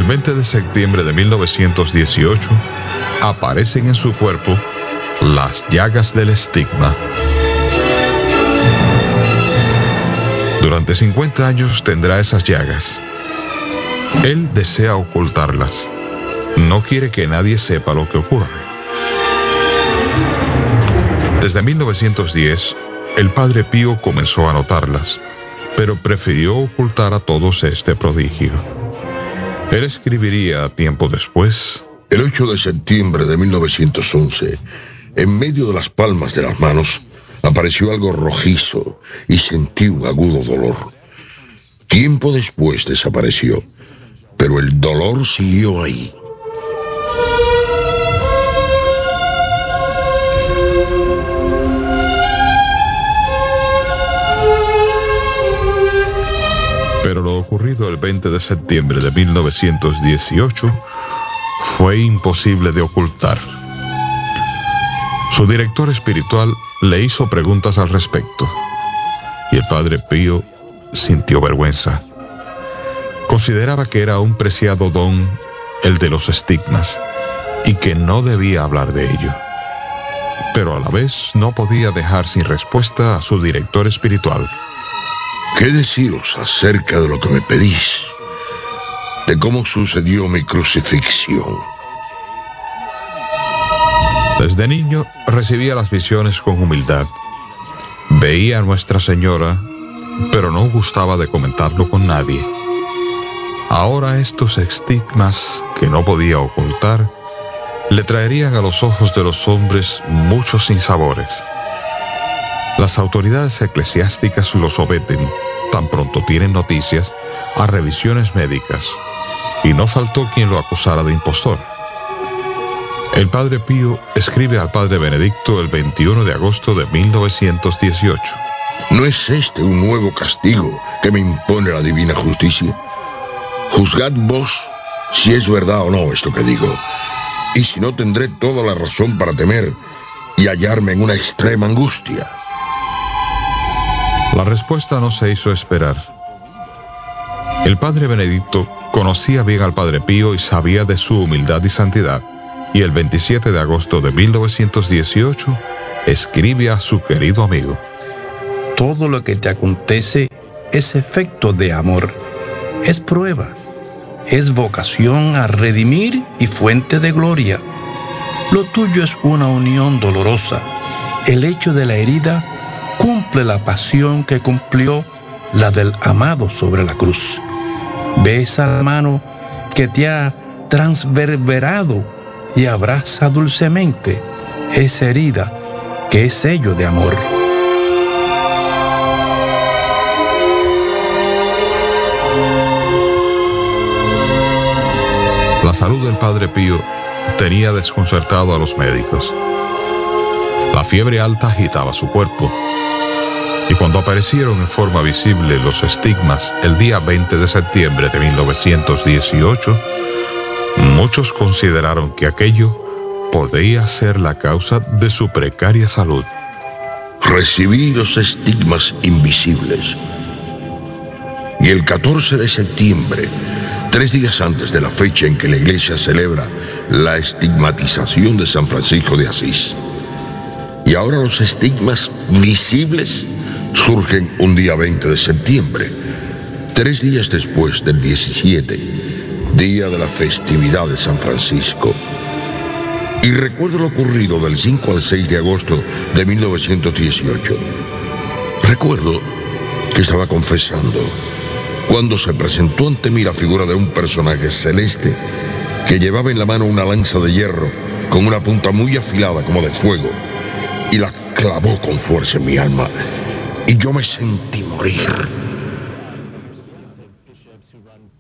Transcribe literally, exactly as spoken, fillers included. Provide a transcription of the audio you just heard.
veinte de septiembre de mil novecientos dieciocho, aparecen en su cuerpo las llagas del estigma. Durante cincuenta años tendrá esas llagas. Él desea ocultarlas. No quiere que nadie sepa lo que ocurre. Desde mil novecientos diez, el Padre Pío comenzó a notarlas, pero prefirió ocultar a todos este prodigio. Él escribiría tiempo después: el ocho de septiembre de mil novecientos once, en medio de las palmas de las manos, apareció algo rojizo y sentí un agudo dolor. Tiempo después desapareció, pero el dolor siguió ahí. Pero lo ocurrido el veinte de septiembre de mil novecientos dieciocho fue imposible de ocultar. Su director espiritual le hizo preguntas al respecto, y el Padre Pío sintió vergüenza. Consideraba que era un preciado don el de los estigmas, y que no debía hablar de ello. Pero a la vez no podía dejar sin respuesta a su director espiritual. ¿Qué deciros acerca de lo que me pedís? De cómo sucedió mi crucifixión. Desde niño recibía las visiones con humildad. Veía a Nuestra Señora, pero no gustaba de comentarlo con nadie. Ahora estos estigmas que no podía ocultar le traerían a los ojos de los hombres muchos sinsabores. Las autoridades eclesiásticas lo someten, tan pronto tienen noticias, a revisiones médicas, y no faltó quien lo acusara de impostor. El Padre Pío escribe al Padre Benedicto el veintiuno de agosto de mil novecientos dieciocho. ¿No es este un nuevo castigo que me impone la divina justicia? Juzgad vos si es verdad o no esto que digo, y si no tendré toda la razón para temer y hallarme en una extrema angustia. La respuesta no se hizo esperar. El Padre Benedicto conocía bien al Padre Pío y sabía de su humildad y santidad, y el veintisiete de agosto de mil novecientos dieciocho escribe a su querido amigo: todo lo que te acontece es efecto de amor, es prueba, es vocación a redimir y fuente de gloria. Lo tuyo es una unión dolorosa. El hecho de la herida cumple la pasión que cumplió la del amado sobre la cruz. Besa la mano que te ha transverberado y abraza dulcemente esa herida que es sello de amor. La salud del Padre Pío tenía desconcertado a los médicos. La fiebre alta agitaba su cuerpo, y cuando aparecieron en forma visible los estigmas el día veinte de septiembre de mil novecientos dieciocho, muchos consideraron que aquello podía ser la causa de su precaria salud. Recibí los estigmas invisibles, y el catorce de septiembre, tres días antes de la fecha en que la Iglesia celebra la estigmatización de San Francisco de Asís, y ahora los estigmas visibles surgen un día veinte de septiembre, tres días después del diecisiete, día de la festividad de San Francisco. Y recuerdo lo ocurrido del cinco al seis de agosto de mil novecientos dieciocho. Recuerdo que estaba confesando cuando se presentó ante mí la figura de un personaje celeste que llevaba en la mano una lanza de hierro con una punta muy afilada como de fuego, y la clavó con fuerza en mi alma, y yo me sentí morir.